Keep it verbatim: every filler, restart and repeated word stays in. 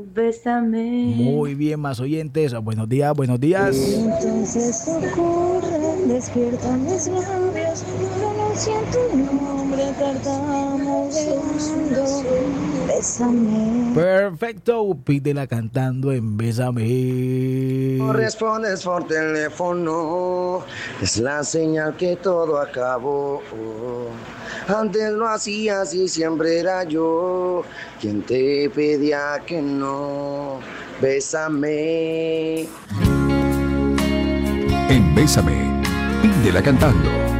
Bésame. Muy bien, más oyentes. Buenos días, buenos días. Entonces ocurre, despierta mis labios, pronuncia tu nombre tartamudeando. Bésame. Perfecto, pídela cantando en Bésame. No respondes por teléfono, es la señal que todo acabó. Antes lo hacías y siempre era yo quien te pedía que no. Bésame. En Bésame, pídela cantando.